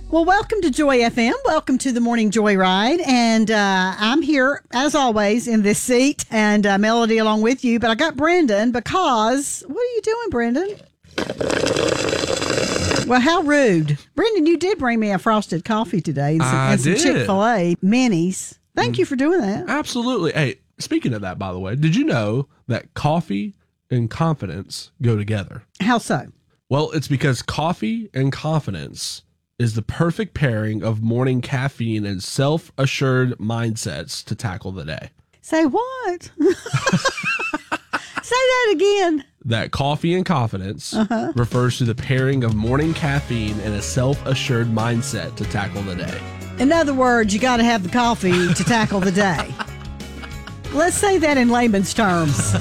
Well, welcome to Joy FM. Welcome to the Morning Joyride. And I'm here, as always, in this seat, and Melody along with you. But I got Brendan because, what are you doing, Brendan? Well, how rude. Brendan, you did bring me a frosted coffee today and some Chick-fil-A minis. Thank you for doing that. Absolutely. Hey, speaking of that, by the way, did you know that coffee and confidence go together? How so? Well, it's because coffee and confidence is the perfect pairing of morning caffeine and self-assured mindsets to tackle the day. Say what? Say that again. That coffee and confidence refers to the pairing of morning caffeine and a self-assured mindset to tackle the day. In other words, you got to have the coffee to tackle the day. Let's say that in layman's terms.